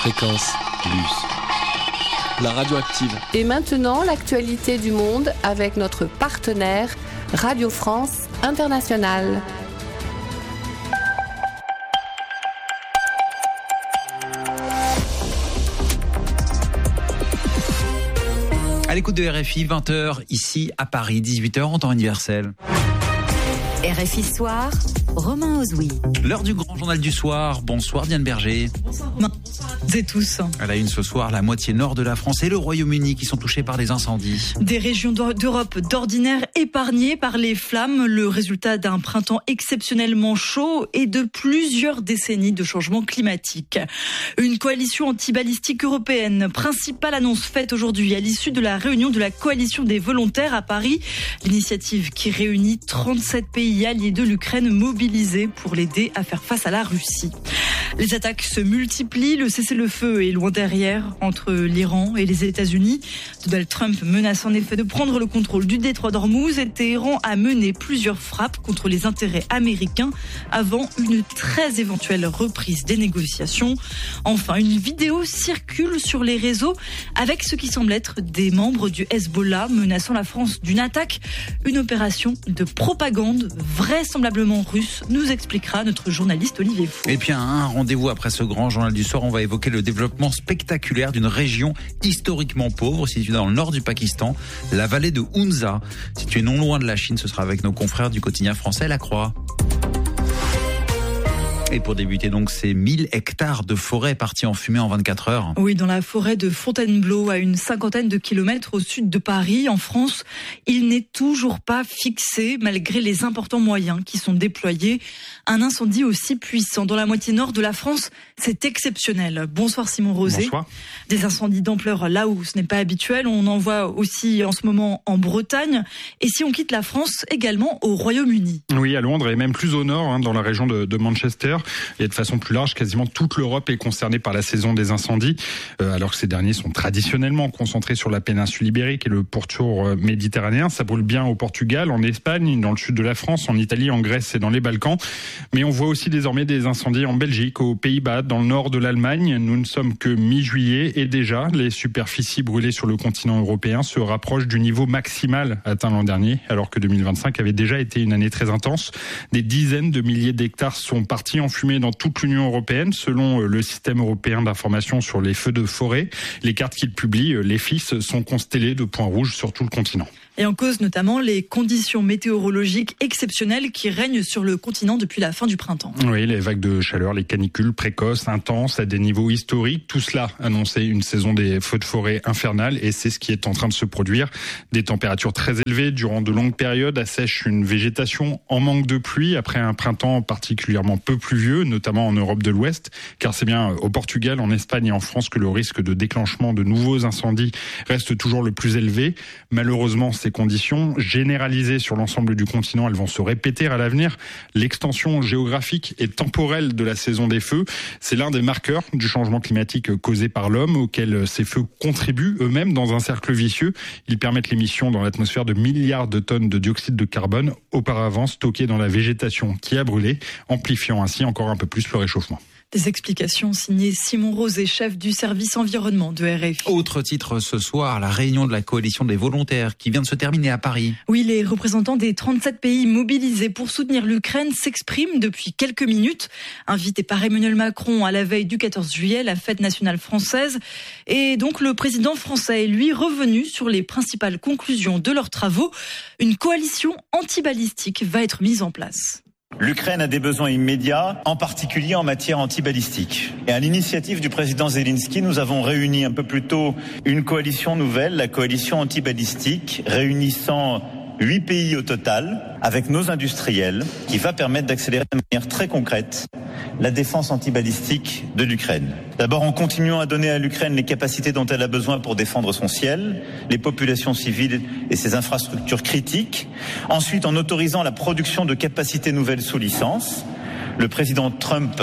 Fréquence Plus. La radio active. Et maintenant, l'actualité du monde avec notre partenaire Radio France Internationale. À l'écoute de RFI, 20h ici à Paris, 18h en temps universel. RFI Soir, Romain Ozoui. L'heure du grand journal du soir. Bonsoir Diane Berger. Bonsoir et tous. À la une ce soir, la moitié nord de la France et le Royaume-Uni qui sont touchés par des incendies. Des régions d'Europe d'ordinaire épargnées par les flammes, le résultat d'un printemps exceptionnellement chaud et de plusieurs décennies de changement climatique. Une coalition anti-balistique européenne, principale annonce faite aujourd'hui à l'issue de la réunion de la coalition des volontaires à Paris. L'initiative qui réunit 37 pays alliés de l'Ukraine mobilisés pour l'aider à faire face à la Russie. Les attaques se multiplient, le cessez-le-feu est loin derrière entre l'Iran et les États-Unis. Donald Trump menace en effet de prendre le contrôle du détroit d'Ormuz et Téhéran a mené plusieurs frappes contre les intérêts américains avant une très éventuelle reprise des négociations. Enfin, une vidéo circule sur les réseaux avec ce qui semble être des membres du Hezbollah menaçant la France d'une attaque. Une opération de propagande vraisemblablement russe, nous expliquera notre journaliste Olivier Fou. Et puis un rendez-vous après ce grand journal du soir, on va évoquer le développement spectaculaire d'une région historiquement pauvre située dans le nord du Pakistan, la vallée de Hunza. Située non loin de la Chine, ce sera avec nos confrères du quotidien français La Croix. Et pour débuter donc, ces 1000 hectares de forêt partis en fumée en 24 heures. Oui, dans la forêt de Fontainebleau, à une cinquantaine de kilomètres au sud de Paris, en France, il n'est toujours pas fixé, malgré les importants moyens qui sont déployés. Un incendie aussi puissant dans la moitié nord de la France, c'est exceptionnel. Bonsoir Simon Rosé. Bonsoir. Des incendies d'ampleur là où ce n'est pas habituel, on en voit aussi en ce moment en Bretagne. Et si on quitte la France, également au Royaume-Uni. Oui, à Londres et même plus au nord, dans la région de Manchester. Et de façon plus large, quasiment toute l'Europe est concernée par la saison des incendies, alors que ces derniers sont traditionnellement concentrés sur la péninsule ibérique et le pourtour méditerranéen. Ça brûle bien au Portugal, en Espagne, dans le sud de la France, en Italie, en Grèce et dans les Balkans. Mais on voit aussi désormais des incendies en Belgique, aux Pays-Bas, dans le nord de l'Allemagne. Nous ne sommes que mi-juillet et déjà, les superficies brûlées sur le continent européen se rapprochent du niveau maximal atteint l'an dernier, alors que 2025 avait déjà été une année très intense. Des dizaines de milliers d'hectares sont partis en fumée dans toute l'Union européenne, selon le système européen d'information sur les feux de forêt. Les cartes qu'il publie, les FIS, sont constellées de points rouges sur tout le continent. Et en cause notamment les conditions météorologiques exceptionnelles qui règnent sur le continent depuis la fin du printemps. Oui, les vagues de chaleur, les canicules précoces, intenses, à des niveaux historiques, tout cela annonçait une saison des feux de forêt infernale et c'est ce qui est en train de se produire. Des températures très élevées durant de longues périodes assèchent une végétation en manque de pluie après un printemps particulièrement peu pluvieux, notamment en Europe de l'Ouest, car c'est bien au Portugal, en Espagne et en France que le risque de déclenchement de nouveaux incendies reste toujours le plus élevé. Malheureusement, ces conditions généralisées sur l'ensemble du continent, elles vont se répéter à l'avenir. L'extension géographique et temporelle de la saison des feux, c'est l'un des marqueurs du changement climatique causé par l'homme, auquel ces feux contribuent eux-mêmes dans un cercle vicieux. Ils permettent l'émission dans l'atmosphère de milliards de tonnes de dioxyde de carbone, auparavant stockées dans la végétation qui a brûlé, amplifiant ainsi encore un peu plus le réchauffement. Des explications signées Simon Rosé, chef du service environnement de RFI. Autre titre ce soir, la réunion de la coalition des volontaires qui vient de se terminer à Paris. Oui, les représentants des 37 pays mobilisés pour soutenir l'Ukraine s'expriment depuis quelques minutes. Invités par Emmanuel Macron à la veille du 14 juillet, la fête nationale française. Et donc le président français est lui revenu sur les principales conclusions de leurs travaux. Une coalition anti-balistique va être mise en place. L'Ukraine a des besoins immédiats, en particulier en matière antibalistique. Et à l'initiative du président Zelensky, nous avons réuni un peu plus tôt une coalition nouvelle, la coalition antibalistique, réunissant 8 pays au total, avec nos industriels, qui va permettre d'accélérer de manière très concrète la défense antibalistique de l'Ukraine. D'abord en continuant à donner à l'Ukraine les capacités dont elle a besoin pour défendre son ciel, les populations civiles et ses infrastructures critiques. Ensuite en autorisant la production de capacités nouvelles sous licence. Le président Trump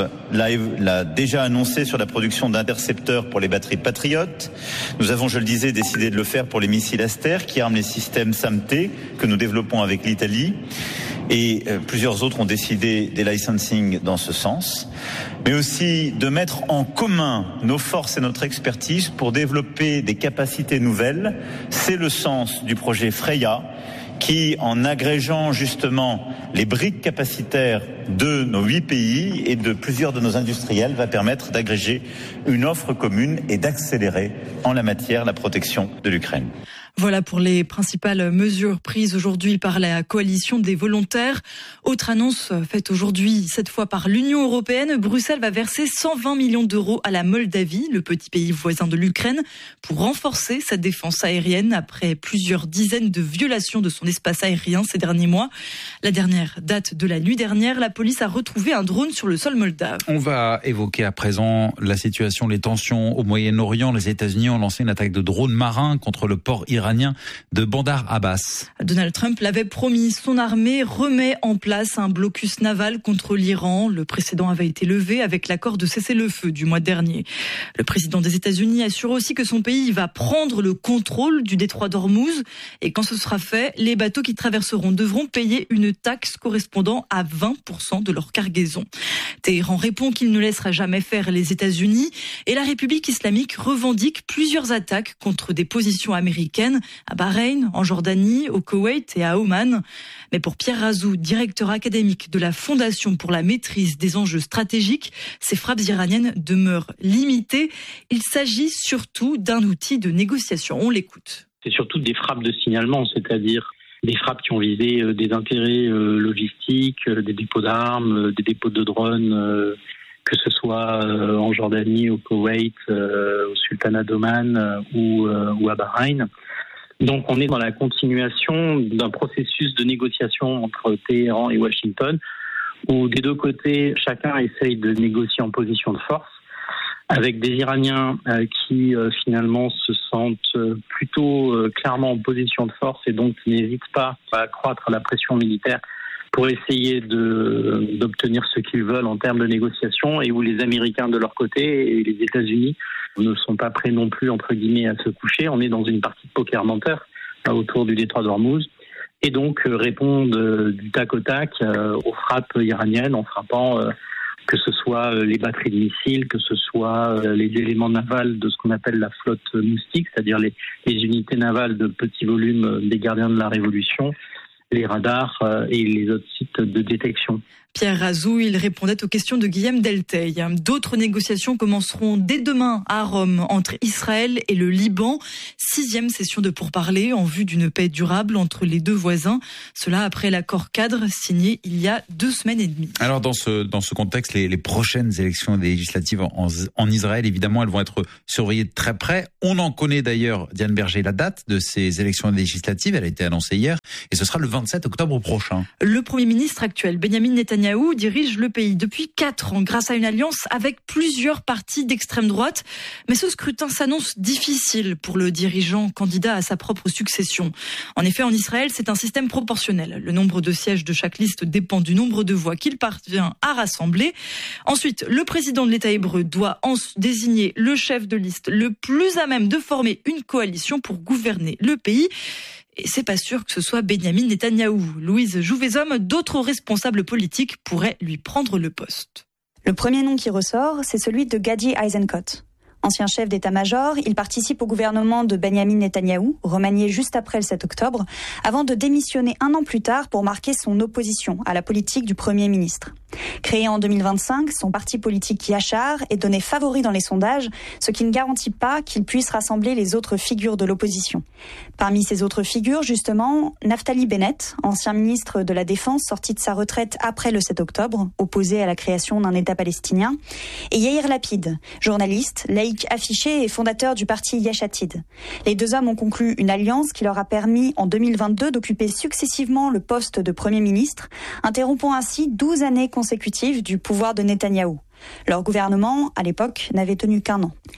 l'a déjà annoncé sur la production d'intercepteurs pour les batteries Patriot. Nous avons, je le disais, décidé de le faire pour les missiles Aster qui arment les systèmes SAMT que nous développons avec l'Italie. et plusieurs autres ont décidé des licensing dans ce sens, mais aussi de mettre en commun nos forces et notre expertise pour développer des capacités nouvelles. C'est le sens du projet Freya, qui, en agrégeant justement les briques capacitaires de nos 8 pays et de plusieurs de nos industriels, va permettre d'agréger une offre commune et d'accélérer en la matière la protection de l'Ukraine. Voilà pour les principales mesures prises aujourd'hui par la coalition des volontaires. Autre annonce faite aujourd'hui, cette fois par l'Union européenne, Bruxelles va verser 120 millions d'euros à la Moldavie, le petit pays voisin de l'Ukraine, pour renforcer sa défense aérienne après plusieurs dizaines de violations de son espace aérien ces derniers mois. La dernière date de la nuit dernière, la police a retrouvé un drone sur le sol moldave. On va évoquer à présent la situation, les tensions au Moyen-Orient. Les États-Unis ont lancé une attaque de drones marins contre le port iranien de Bandar Abbas. Donald Trump l'avait promis, son armée remet en place un blocus naval contre l'Iran. Le précédent avait été levé avec l'accord de cessez-le-feu du mois dernier. Le président des États-Unis assure aussi que son pays va prendre le contrôle du détroit d'Ormuz. Et quand ce sera fait, les bateaux qui traverseront devront payer une taxe correspondant à 20% de leur cargaison. Téhéran répond qu'il ne laissera jamais faire les États-Unis. Et la République islamique revendique plusieurs attaques contre des positions américaines à Bahreïn, en Jordanie, au Koweït et à Oman. Mais pour Pierre Razou, directeur académique de la Fondation pour la maîtrise des enjeux stratégiques, ces frappes iraniennes demeurent limitées. Il s'agit surtout d'un outil de négociation. On l'écoute. C'est surtout des frappes de signalement, c'est-à-dire des frappes qui ont visé des intérêts logistiques, des dépôts d'armes, des dépôts de drones, que ce soit en Jordanie, au Koweït, au Sultanat d'Oman ou à Bahreïn. Donc on est dans la continuation d'un processus de négociation entre Téhéran et Washington, où des deux côtés, chacun essaye de négocier en position de force, avec des Iraniens qui finalement se sentent plutôt clairement en position de force et donc qui n'hésitent pas à accroître la pression militaire pour essayer d'obtenir ce qu'ils veulent en termes de négociation, et où les Américains de leur côté et les États-Unis ne sont pas prêts non plus, entre guillemets, à se coucher. On est dans une partie de poker menteur autour du détroit d'Ormuz, et donc répondent du tac au tac aux frappes iraniennes en frappant que ce soit les batteries de missiles, que ce soit les éléments navals de ce qu'on appelle la flotte moustique, c'est-à-dire les unités navales de petit volume des gardiens de la Révolution, les radars et les autres sites de détection. Pierre Razou, il répondait aux questions de Guillaume Delteil. D'autres négociations commenceront dès demain à Rome entre Israël et le Liban. 6e session de pourparlers en vue d'une paix durable entre les deux voisins. Cela après l'accord cadre signé il y a 2 semaines et demie. Alors dans ce contexte, les prochaines élections législatives en Israël, évidemment, elles vont être surveillées de très près. On en connaît d'ailleurs, Diane Berger, la date de ces élections législatives. Elle a été annoncée hier et ce sera le 27 octobre prochain. Le Premier ministre actuel, Benyamin Netanyahou, dirige le pays depuis 4 ans grâce à une alliance avec plusieurs partis d'extrême droite. Mais ce scrutin s'annonce difficile pour le dirigeant candidat à sa propre succession. En effet, en Israël, c'est un système proportionnel. Le nombre de sièges de chaque liste dépend du nombre de voix qu'il parvient à rassembler. Ensuite, le président de l'État hébreu doit désigner le chef de liste le plus à même de former une coalition pour gouverner le pays. Et c'est pas sûr que ce soit Benyamin Netanyahou. Louise Jouvezhomme, d'autres responsables politiques pourraient lui prendre le poste. Le premier nom qui ressort, c'est celui de Gadi Eisenkot. Ancien chef d'état-major, il participe au gouvernement de Benyamin Netanyahou, remanié juste après le 7 octobre, avant de démissionner 1 an plus tard pour marquer son opposition à la politique du Premier ministre. Créé en 2025, son parti politique Yachar est donné favori dans les sondages, ce qui ne garantit pas qu'il puisse rassembler les autres figures de l'opposition. Parmi ces autres figures, justement, Naftali Bennett, ancien ministre de la Défense sorti de sa retraite après le 7 octobre, opposé à la création d'un État palestinien, et Yair Lapid, journaliste, laïc affiché et fondateur du parti Yesh Atid. Les 2 hommes ont conclu une alliance qui leur a permis en 2022 d'occuper successivement le poste de Premier ministre, interrompant ainsi 12 années consécutives du pouvoir de Netanyahou. Leur gouvernement, à l'époque, n'avait tenu qu'1 an.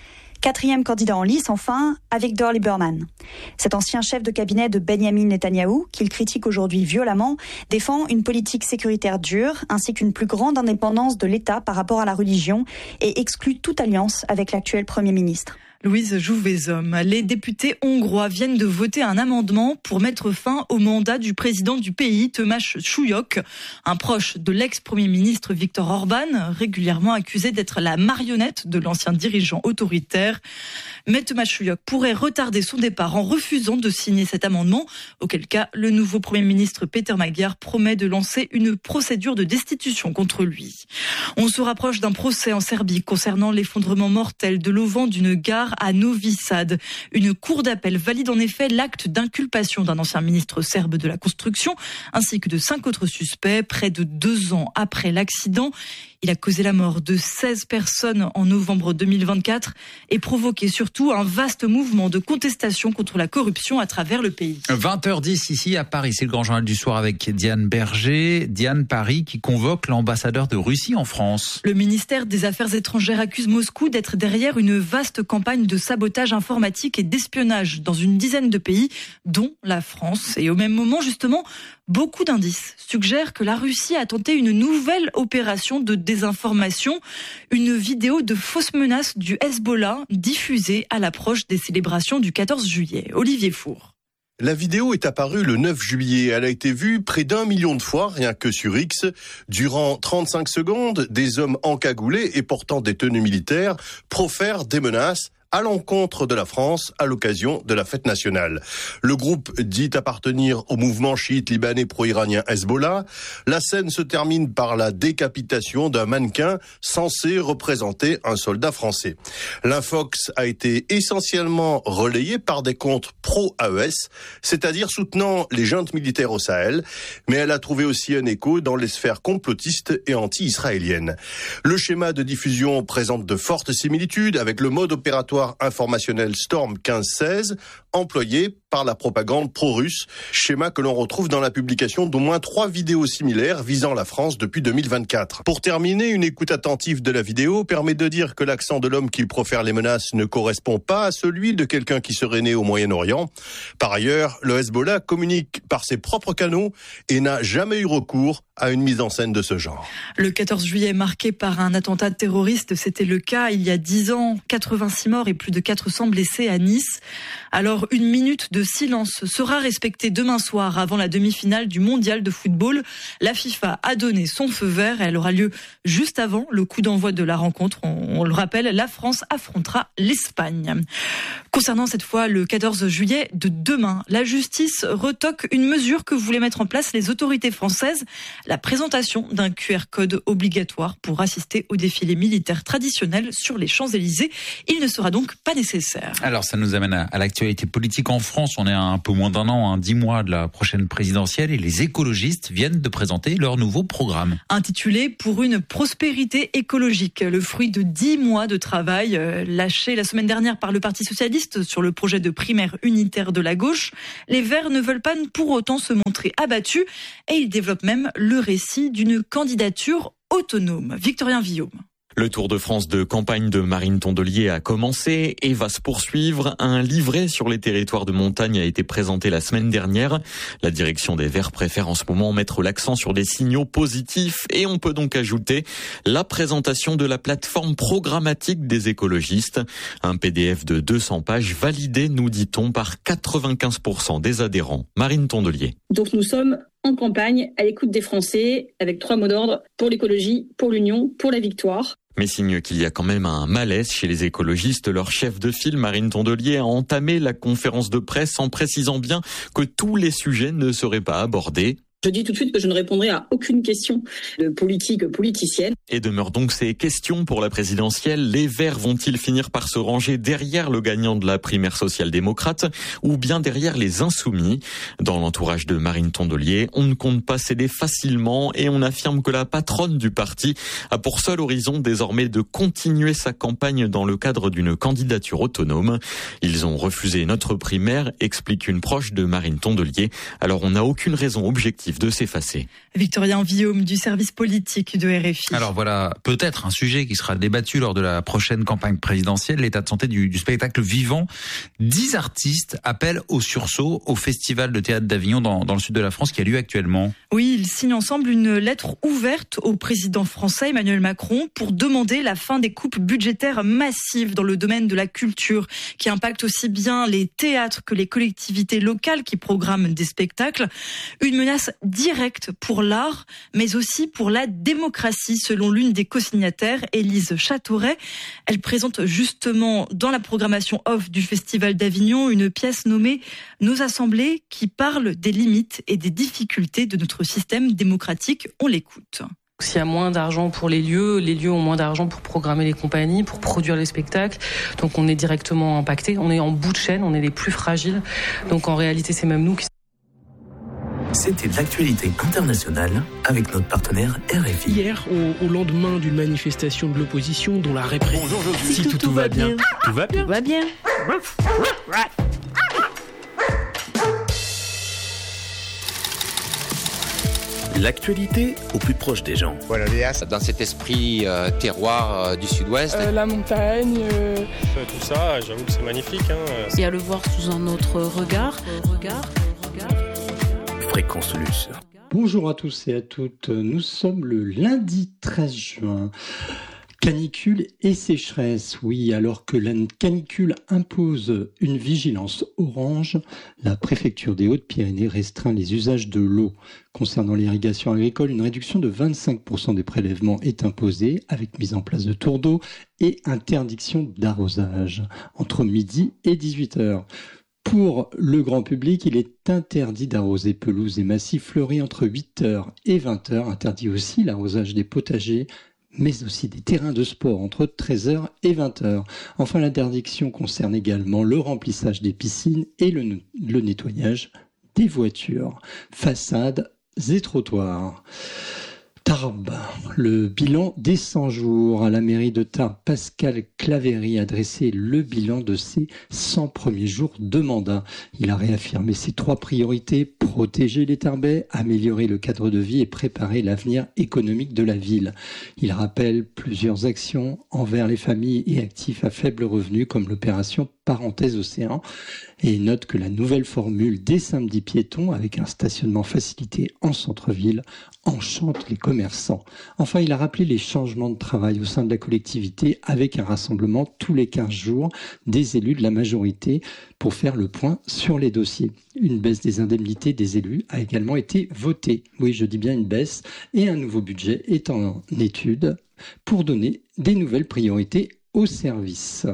4e candidat en lice, enfin, Avigdor Lieberman. Cet ancien chef de cabinet de Benyamin Netanyahou, qu'il critique aujourd'hui violemment, défend une politique sécuritaire dure, ainsi qu'une plus grande indépendance de l'État par rapport à la religion, et exclut toute alliance avec l'actuel Premier ministre. Louise Jouvezom, les députés hongrois viennent de voter un amendement pour mettre fin au mandat du président du pays, Tomáš Súlyog, un proche de l'ex-premier ministre Viktor Orban, régulièrement accusé d'être la marionnette de l'ancien dirigeant autoritaire. Mais Tomáš Súlyog pourrait retarder son départ en refusant de signer cet amendement, auquel cas le nouveau premier ministre Péter Magyar promet de lancer une procédure de destitution contre lui. On se rapproche d'un procès en Serbie concernant l'effondrement mortel de l'auvent d'une gare à Novi Sad. Une cour d'appel valide en effet l'acte d'inculpation d'un ancien ministre serbe de la construction ainsi que de 5 autres suspects près de 2 ans après l'accident. Il a causé la mort de 16 personnes en novembre 2024 et provoqué surtout un vaste mouvement de contestation contre la corruption à travers le pays. 20h10 ici à Paris, c'est le grand journal du soir avec Diane Berger. Diane, Paris qui convoque l'ambassadeur de Russie en France. Le ministère des Affaires étrangères accuse Moscou d'être derrière une vaste campagne de sabotage informatique et d'espionnage dans une dizaine de pays, dont la France. Et au même moment, justement, beaucoup d'indices suggèrent que la Russie a tenté une nouvelle opération de désinformation, une vidéo de fausses menaces du Hezbollah diffusée à l'approche des célébrations du 14 juillet. Olivier Four. La vidéo est apparue le 9 juillet. Elle a été vue près d'1 million de fois, rien que sur X. Durant 35 secondes, des hommes encagoulés et portant des tenues militaires profèrent des menaces à l'encontre de la France à l'occasion de la fête nationale. Le groupe dit appartenir au mouvement chiite libanais pro-iranien Hezbollah. La scène se termine par la décapitation d'un mannequin censé représenter un soldat français. L'infox a été essentiellement relayée par des comptes pro-AES, c'est-à-dire soutenant les juntes militaires au Sahel, mais elle a trouvé aussi un écho dans les sphères complotistes et anti-israéliennes. Le schéma de diffusion présente de fortes similitudes avec le mode opératoire informationnel Storm 1516, employé par la propagande pro-russe, schéma que l'on retrouve dans la publication d'au moins 3 vidéos similaires visant la France depuis 2024. Pour terminer, une écoute attentive de la vidéo permet de dire que l'accent de l'homme qui profère les menaces ne correspond pas à celui de quelqu'un qui serait né au Moyen-Orient. Par ailleurs, le Hezbollah communique par ses propres canaux et n'a jamais eu recours à une mise en scène de ce genre. Le 14 juillet marqué par un attentat terroriste, c'était le cas il y a 10 ans, 86 morts et plus de 400 blessés à Nice. Alors une minute de silence sera respectée demain soir avant la demi-finale du mondial de football. La FIFA a donné son feu vert et elle aura lieu juste avant le coup d'envoi de la rencontre. On le rappelle, la France affrontera l'Espagne. Concernant cette fois le 14 juillet de demain, la justice retoque une mesure que voulaient mettre en place les autorités françaises, la présentation d'un QR code obligatoire pour assister au défilé militaire traditionnel sur les Champs-Élysées. Il ne sera donc pas nécessaire. Alors ça nous amène à l'actualité politique en France. On est à un peu moins d'un an, 10 mois de la prochaine présidentielle et les écologistes viennent de présenter leur nouveau programme. Intitulé « Pour une prospérité écologique », le fruit de 10 mois de travail lâché la semaine dernière par le Parti socialiste sur le projet de primaire unitaire de la gauche. Les Verts ne veulent pas pour autant se montrer abattus et ils développent même le récit d'une candidature autonome. Victorien Villaume. Le Tour de France de campagne de Marine Tondelier a commencé et va se poursuivre. Un livret sur les territoires de montagne a été présenté la semaine dernière. La direction des Verts préfère en ce moment mettre l'accent sur des signaux positifs et on peut donc ajouter la présentation de la plateforme programmatique des écologistes. Un PDF de 200 pages validé, nous dit-on, par 95% des adhérents. Marine Tondelier. Donc nous sommes en campagne, à l'écoute des Français, avec 3 mots d'ordre, pour l'écologie, pour l'union, pour la victoire. Mais signe qu'il y a quand même un malaise chez les écologistes, leur chef de file, Marine Tondelier, a entamé la conférence de presse en précisant bien que tous les sujets ne seraient pas abordés. Je dis tout de suite que je ne répondrai à aucune question de politique politicienne. Et demeurent donc ces questions pour la présidentielle. Les Verts vont-ils finir par se ranger derrière le gagnant de la primaire social-démocrate ou bien derrière les insoumis? Dans l'entourage de Marine Tondelier, on ne compte pas céder facilement et on affirme que la patronne du parti a pour seul horizon désormais de continuer sa campagne dans le cadre d'une candidature autonome. Ils ont refusé notre primaire, explique une proche de Marine Tondelier. Alors on n'a aucune raison objective tentative de s'effacer. Victorien Villaume du service politique de RFI. Alors voilà, peut-être un sujet qui sera débattu lors de la prochaine campagne présidentielle, l'état de santé du spectacle vivant. 10 artistes appellent au sursaut au Festival de théâtre d'Avignon dans le sud de la France qui a lieu actuellement. Oui, ils signent ensemble une lettre ouverte au président français Emmanuel Macron pour demander la fin des coupes budgétaires massives dans le domaine de la culture qui impactent aussi bien les théâtres que les collectivités locales qui programment des spectacles. Une menace directe pour l'art, mais aussi pour la démocratie, selon l'une des co-signataires, Élise Châteauret. Elle présente justement dans la programmation off du Festival d'Avignon une pièce nommée « Nos assemblées » qui parle des limites et des difficultés de notre système démocratique. On l'écoute. S'il y a moins d'argent pour les lieux ont moins d'argent pour programmer les compagnies, pour produire les spectacles. Donc on est directement impacté. On est en bout de chaîne, on est les plus fragiles. Donc en réalité, c'est même nous qui... C'était l'actualité internationale avec notre partenaire RFI. Hier, au lendemain d'une manifestation de l'opposition dont la répression... Bonjour, si tout va bien. Tout va bien. Tout va bien. L'actualité au plus proche des gens. Dans cet esprit terroir du sud-ouest. La montagne. Tout ça, j'avoue que c'est magnifique. Et à le voir sous un autre regard. Fréquence Luce. Bonjour à tous et à toutes. Nous sommes le lundi 13 juin. Canicule et sécheresse, oui, alors que la canicule impose une vigilance orange, la préfecture des Hautes-Pyrénées restreint les usages de l'eau. Concernant l'irrigation agricole, une réduction de 25% des prélèvements est imposée, avec mise en place de tours d'eau et interdiction d'arrosage entre midi et 18h. Pour le grand public, il est interdit d'arroser pelouses et massifs fleuris entre 8h et 20h, interdit aussi l'arrosage des potagers, mais aussi des terrains de sport entre 13h et 20h. Enfin, l'interdiction concerne également le remplissage des piscines et le nettoyage des voitures, façades et trottoirs. Tarbes, le bilan des 100 jours. À la mairie de Tarbes, Pascal Claverie a dressé le bilan de ses 100 premiers jours de mandat. Il a réaffirmé ses 3 priorités: protéger les Tarbais, améliorer le cadre de vie et préparer l'avenir économique de la ville. Il rappelle plusieurs actions envers les familles et actifs à faible revenu, comme l'opération Parenthèse Océan, et note que la nouvelle formule des samedis piétons avec un stationnement facilité en centre-ville enchante les commerçants. Enfin, il a rappelé les changements de travail au sein de la collectivité avec un rassemblement tous les 15 jours des élus de la majorité pour faire le point sur les dossiers. Une baisse des indemnités des élus a également été votée. Oui, je dis bien une baisse, et un nouveau budget est en étude pour donner des nouvelles priorités aux services.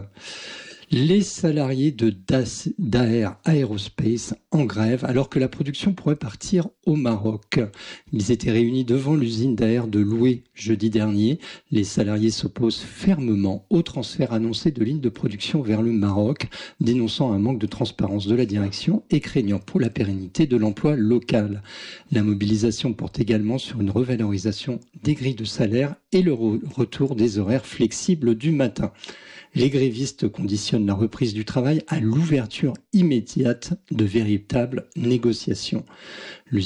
Les salariés de Daher Aerospace en grève alors que la production pourrait partir au Maroc. Ils étaient réunis devant l'usine Daher de Loué jeudi dernier. Les salariés s'opposent fermement au transfert annoncé de lignes de production vers le Maroc, dénonçant un manque de transparence de la direction et craignant pour la pérennité de l'emploi local. La mobilisation porte également sur une revalorisation des grilles de salaire et le retour des horaires flexibles du matin. Les grévistes conditionnent la reprise du travail à l'ouverture immédiate de véritables négociations.